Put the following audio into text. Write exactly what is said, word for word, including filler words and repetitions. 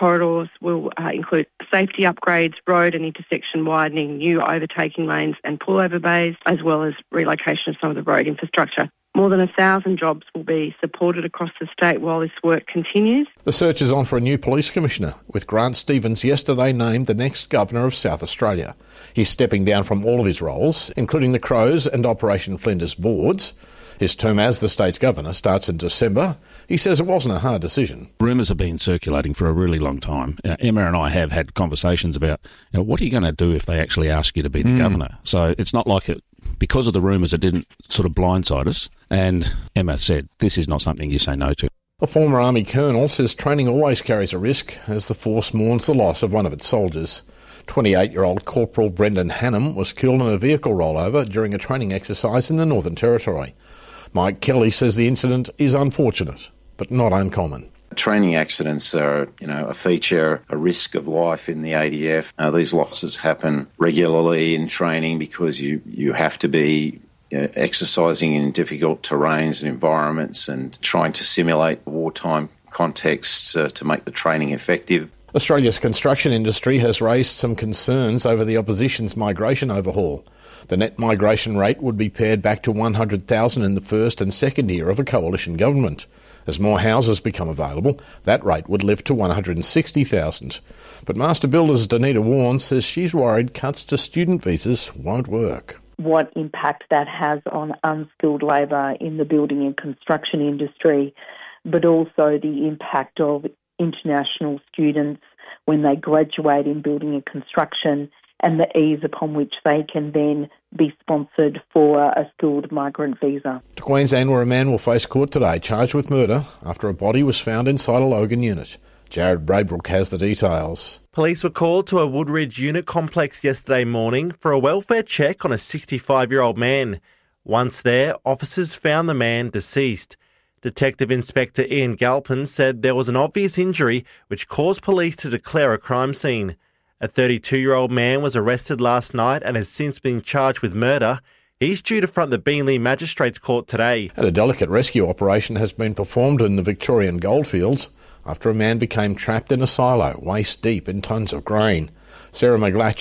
corridors will uh, include safety upgrades, road and intersection widening, new overtaking lanes and pullover bays, as well as relocation of some of the road infrastructure. More than a thousand jobs will be supported across the state while this work continues. The search is on for a new police commissioner, with Grant Stevens yesterday named the next governor of South Australia. He's stepping down from all of his roles, including the Crows and Operation Flinders boards. His term as the state's governor starts in December. He says it wasn't a hard decision. Rumours have been circulating for a really long time. Uh, Emma and I have had conversations about, you know, what are you going to do if they actually ask you to be the mm. governor? So it's not like it, because of the rumours, it didn't sort of blindside us. And Emma said, this is not something you say no to. A former Army colonel says training always carries a risk as the force mourns the loss of one of its soldiers. twenty-eight-year-old Corporal Brendan Hannam was killed in a vehicle rollover during a training exercise in the Northern Territory. Mike Kelly says the incident is unfortunate, but not uncommon. Training accidents are, you know, a feature, a risk of life in the A D F. Uh, these losses happen regularly in training because you, you have to be uh, exercising in difficult terrains and environments and trying to simulate wartime contexts uh, to make the training effective. Australia's construction industry has raised some concerns over the opposition's migration overhaul. The net migration rate would be pared back to one hundred thousand in the first and second year of a coalition government. As more houses become available, that rate would lift to one hundred sixty thousand. But Master Builders Danita Warren says she's worried cuts to student visas won't work. What impact that has on unskilled labour in the building and construction industry, but also the impact of international students when they graduate in building and construction and the ease upon which they can then be sponsored for a skilled migrant visa. To Queensland, where a man will face court today charged with murder after a body was found inside a Logan unit. Jared Braybrook has the details. Police were called to a Woodridge unit complex yesterday morning for a welfare check on a sixty-five-year-old man. Once there, officers found the man deceased. Detective Inspector Ian Galpin said there was an obvious injury which caused police to declare a crime scene. A thirty-two-year-old man was arrested last night and has since been charged with murder. He's due to front the Beenleigh Magistrates Court today. And a delicate rescue operation has been performed in the Victorian goldfields after a man became trapped in a silo waist deep in tonnes of grain. Sarah McGlatchy